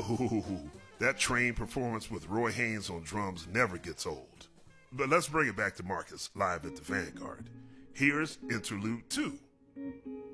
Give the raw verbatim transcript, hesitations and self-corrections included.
Ooh, that train performance with Roy Haynes on drums never gets old. But let's bring it back to Marcus live at the Vanguard. Here's Interlude two.